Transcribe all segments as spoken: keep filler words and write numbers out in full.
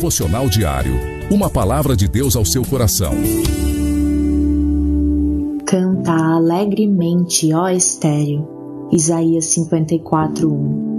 devocional diário. Uma palavra de Deus ao seu coração. Canta alegremente, ó estéril. Isaías cinquenta e quatro, um.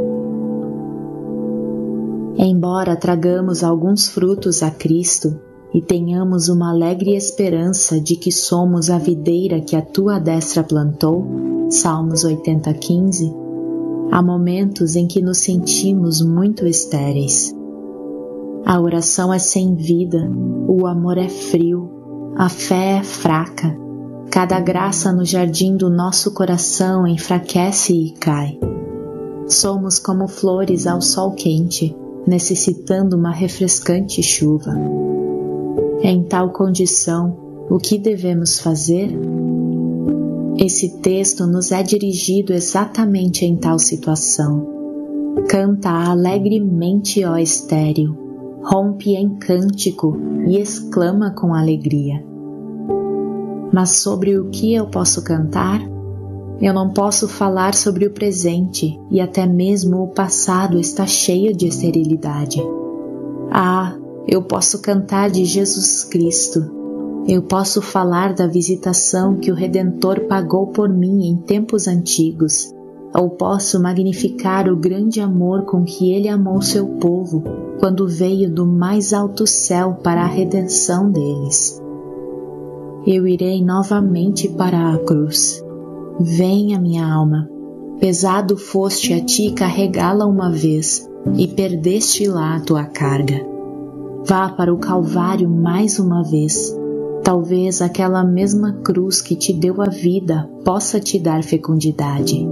Embora tragamos alguns frutos a Cristo e tenhamos uma alegre esperança de que somos a videira que a tua destra plantou, Salmos oitenta, quinze, há momentos em que nos sentimos muito estéreis. A oração é sem vida, o amor é frio, a fé é fraca, cada graça no jardim do nosso coração enfraquece e cai. Somos como flores ao sol quente, necessitando uma refrescante chuva. Em tal condição, o que devemos fazer? Esse texto nos é dirigido exatamente em tal situação. Canta alegremente, ó estéril, rompe em cântico e exclama com alegria. Mas sobre o que eu posso cantar? Eu não posso falar sobre o presente, e até mesmo o passado está cheio de esterilidade. Ah, eu posso cantar de Jesus Cristo. Eu posso falar da visitação que o Redentor pagou por mim em tempos antigos, ou posso magnificar o grande amor com que Ele amou seu povo, quando veio do mais alto céu para a redenção deles. Eu irei novamente para a cruz. Venha, minha alma, pesado foste a ti carregá-la uma vez, e perdeste lá a tua carga. Vá para o Calvário mais uma vez. Talvez aquela mesma cruz que te deu a vida possa te dar fecundidade.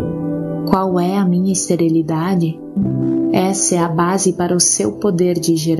Qual é a minha esterilidade? Essa é a base para o seu poder de geração.